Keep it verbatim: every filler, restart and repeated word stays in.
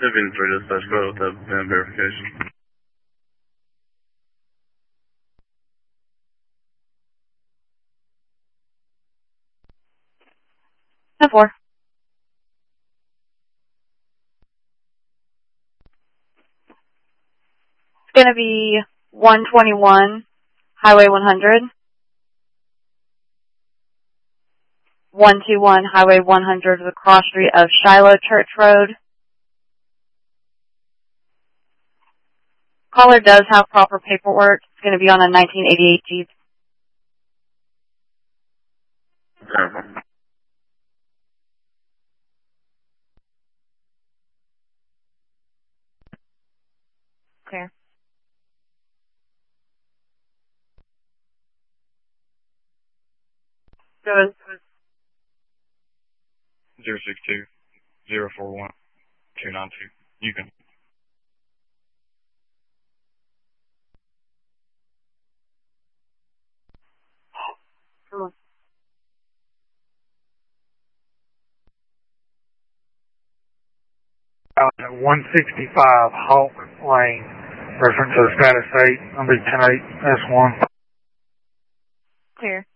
Seven three dispatch, go with that van verification. ten four. It's going to be one twenty-one, Highway one hundred. one twenty-one, Highway one hundred, the cross street of Shiloh Church Road. Caller does have proper paperwork. It's going to be on a nineteen eighty-eight Jeep. Okay. Clear. So Zero six two zero four one two nine two. You can. Uh, one sixty-five Hawk Lane, reference to status eight, number ten eight S one. Clear.